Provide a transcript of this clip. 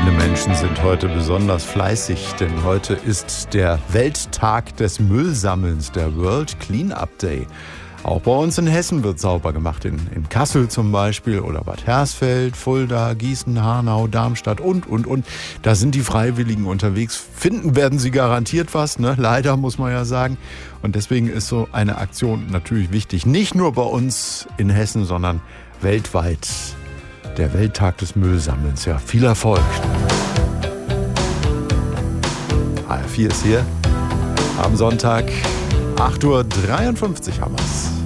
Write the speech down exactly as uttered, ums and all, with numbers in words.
Viele Menschen sind heute besonders fleißig, denn heute ist der Welttag des Müllsammelns, der World Cleanup Day. Auch bei uns in Hessen wird sauber gemacht, in, in Kassel zum Beispiel oder Bad Hersfeld, Fulda, Gießen, Hanau, Darmstadt und, und, und. Da sind die Freiwilligen unterwegs. Finden werden sie garantiert was, ne? Leider muss man ja sagen. Und deswegen ist so eine Aktion natürlich wichtig. Nicht nur bei uns in Hessen, sondern weltweit. Der Welttag des Müllsammelns. Ja, viel Erfolg. H R vier ist hier am Sonntag. acht Uhr dreiundfünfzig haben wir's.